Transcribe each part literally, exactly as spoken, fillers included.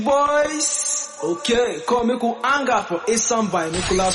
Boys, okay, come make we anger for a sound by Nicholas.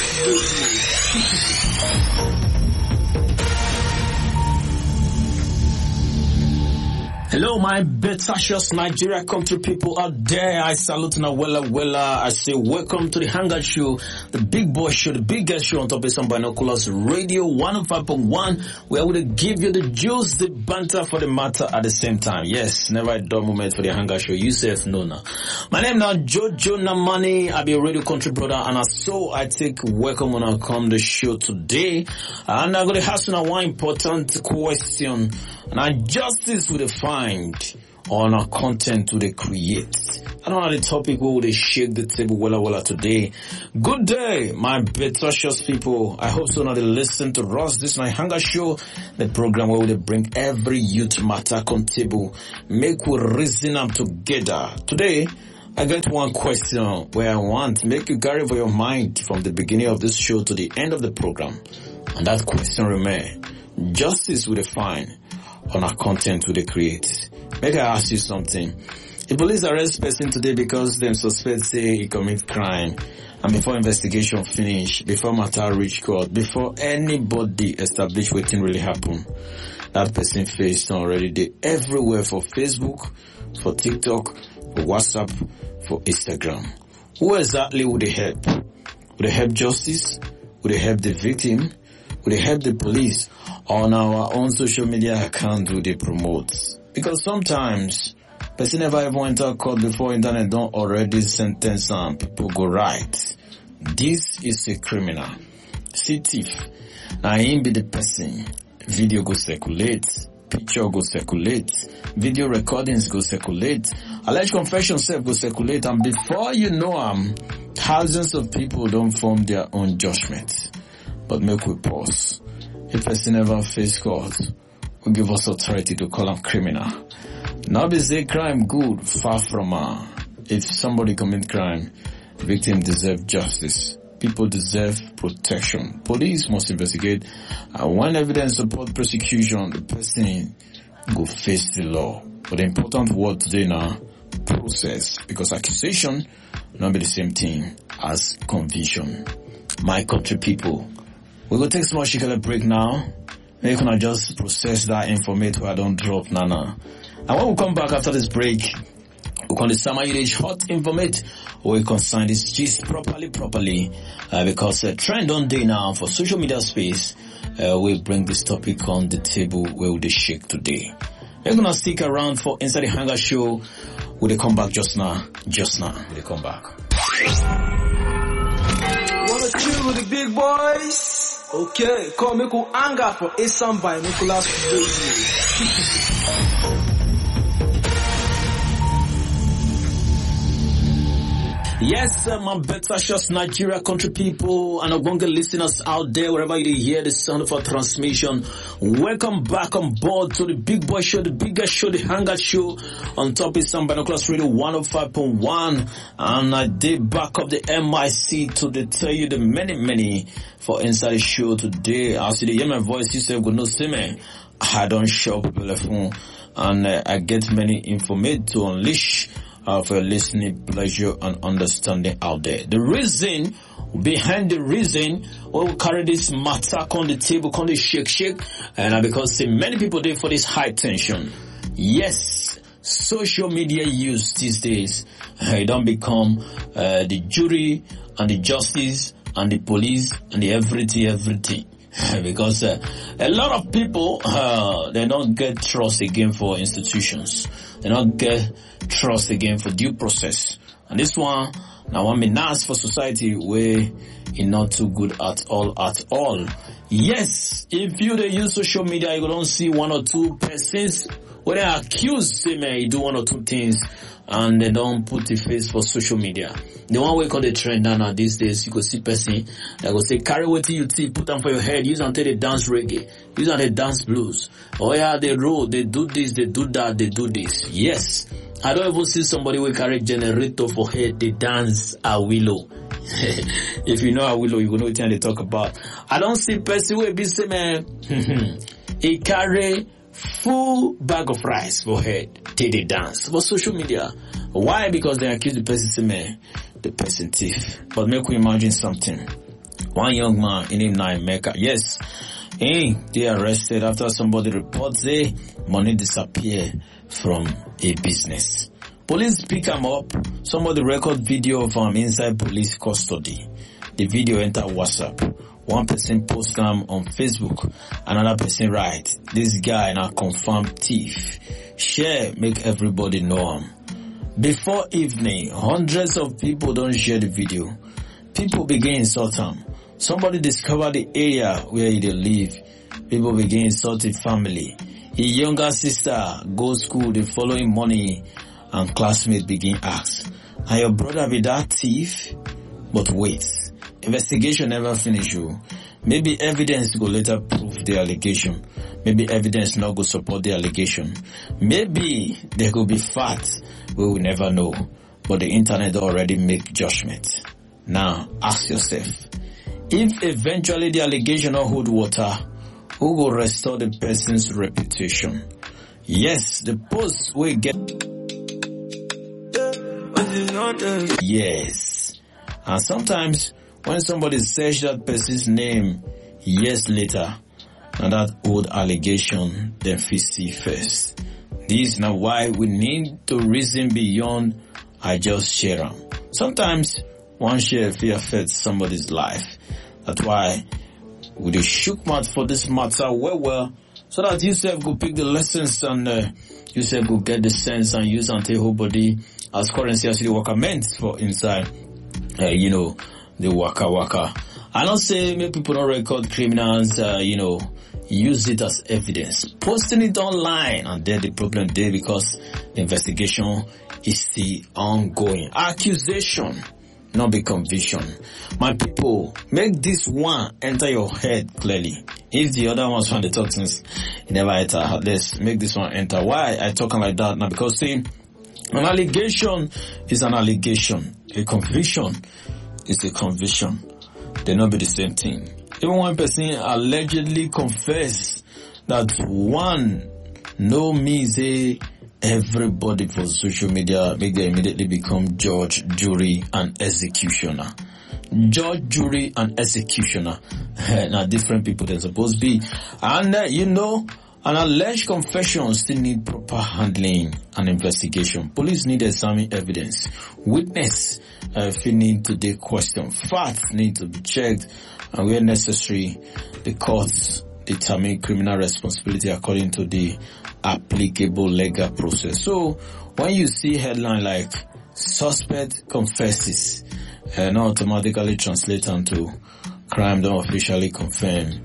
Hello, my betacious Nigeria country people out there. I salute na wella wella. I say welcome to the Hangout Show, the big boy show, the biggest show on top of some binoculars radio one oh five point one, where I will give you the juice, the banter for the matter at the same time. Yes, never a dull moment for the Hangout Show. You say no now. My name now Jojo Namani. I be a radio country brother, and so I take welcome when I come the show today. And I'm going to ask you one important question. Now, justice will find on our content to they create. I don't know the topic where they shake the table wella wella today. Good day, my precious people. I hope so now they listen to us. This is my Hangout Show, the program where they bring every youth matter on table, make we reason them together. Today, I got one question where I want to make you carry for your mind from the beginning of this show to the end of the program. And that question remains, justice will find on our content we create. Make I ask you something. The police arrest person today because them suspect say he commit crime, and before investigation finish, before matter reach court, before anybody establish what really happen, that person face already they everywhere for Facebook, for TikTok, for WhatsApp, for Instagram. Who exactly would they help? Would they help justice? Would they help the victim? Would they help the police? On our own social media account do they promote? Because sometimes person never ever enter court before internet don't already sentence and people go right. This is a criminal. See thief. Now him be the person. Video go circulate. Picture go circulate. Video recordings go circulate. Alleged confession self go circulate. And before you know them, thousands of people don't form their own judgment. But make we pause. If person never face court, will give us authority to call him criminal. Now be say crime good, far from her. If somebody commit crime, victim deserve justice. People deserve protection. Police must investigate. And when evidence support prosecution, the person go face the law. But the important word today now, process. Because accusation not be the same thing as conviction. My country people, we're going to take a small shikala break now. Maybe can I just process that information where I don't drop nana. And when we come back after this break, we can summary the hot information we can sign this gist properly, properly, uh, because uh, trend on day now for social media space, uh, we bring this topic on the table where we shake today. We're going to stick around for Inside the Hangout Show. We'll come back just now, just now. We'll come back. Wanna chill with the big boys? Okay, come make we anger for a sound by Nicholas. Yes, uh, my betacious Nigeria country people and Ogonga listeners out there, wherever you hear the sound of our transmission, welcome back on board to the big boy show, the biggest show, the Hangout Show on top of some binoculars radio one oh five point one, and I did back up the M I C to the, tell you the many, many for inside the show today. I see the hear my voice, you say, good no see me. I don't show people the phone, and uh, I get many information to unleash Uh, for your listening pleasure and understanding out there. The reason behind the reason we will carry this matter on the table, on the shake shake, and uh, because see, many people there for this high tension. Yes, social media use these days, uh, it don't become uh, the jury and the justice and the police and the everything, everything. Because uh, a lot of people, uh, they don't get trust again for institutions. They don't get trust again for due process. And this one, now one may ask for society where it's not too good at all, at all. Yes, if you they use social media, you don't see one or two persons where they accuse, say, man, you do one or two things, and they don't put the face for social media. The one way call the trend now, now these days, you could see person that go say, carry what you see, put them for your head, use until they dance reggae, use until they dance blues. Oh yeah, they roll, they do this, they do that, they do this. Yes. I don't even see somebody who carry generator for head, they dance a willow. If you know a willow, you know what they talk about. I don't see person who be say, man, he carry full bag of rice for head, till they dance. But social media, Why? Because they accuse the person, say, man, the person thief. But make we imagine something. One young man in Naimeka, yes, he they arrested after somebody reports say money disappear from a business. Police pick him up. Somebody record video of him inside police custody. The video enter WhatsApp. One person post them on Facebook. Another person write, this guy now confirmed thief. Share, make everybody know him. Before evening, hundreds of people don't share the video. People begin insult him. Somebody discover the area where they live. People begin insult his family. His younger sister goes school the following morning and classmates begin ask, and your brother be that thief? But wait, investigation never finish you. Maybe evidence go later prove the allegation. Maybe evidence not go support the allegation. Maybe there could be facts we will never know. But the internet already make judgment. Now ask yourself, if eventually the allegation don't hold water, who will restore the person's reputation? Yes, the post will get... Yes. And sometimes, when somebody search that person's name years later, and that old allegation, then we see first. This is now why we need to reason beyond I just share them. Sometimes, one share will affect somebody's life. That's why we dey shook mouth for this matter well well, so that you self go pick the lessons and uh, you self go get the sense and use and take whole body as currency as the waka meant for inside, uh, you know, the waka waka. I don't say make people don't record criminals, uh, you know, use it as evidence, posting it online, and then the problem there because the investigation is still ongoing. Accusation, not be conviction. My people, make this one enter your head clearly. If the other one's trying to talk since it never enter, let's make this one enter. Why I talking like that now? Because see, an allegation is an allegation. A conviction is a conviction. They not be the same thing. Even one person allegedly confess that one no me say everybody for social media make them immediately become judge, jury, and executioner. Judge, jury, and executioner. Now different people they're supposed to be. And uh, you know, an alleged confession still need proper handling and investigation. Police need to examine evidence. Witness uh, if you need to take question. Facts need to be checked, and where necessary, the courts determine criminal responsibility according to the applicable legal process. So when you see headline like suspect confesses, uh, not automatically translate into crime don't officially confirm.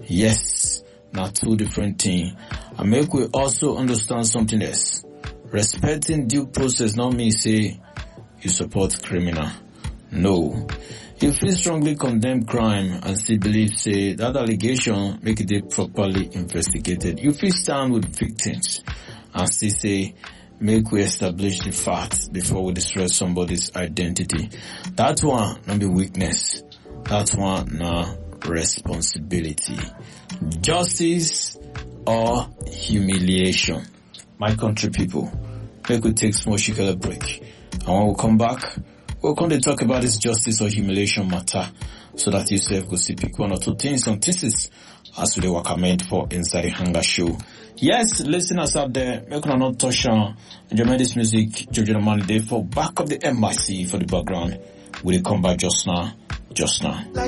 Yes, not two different things. And make we also understand something else. Respecting due process not mean say you support criminal. No. If you strongly condemn crime and still believe say that allegation make it properly investigated, you feel stand with victims and still say make we establish the facts before we destroy somebody's identity. That one not be weakness. That one na responsibility. Justice or humiliation. My country people, make we take small shikala break. And when we come back, we're going to talk about this justice or humiliation matter so that you self go see pick one or two things on thesis as we work meant for inside the Hunger Show. Yes, listeners out there, make no not touch on enjoy this music, Jojo Monday for back of the embassy for the background. Will it come back just now? Just now. Like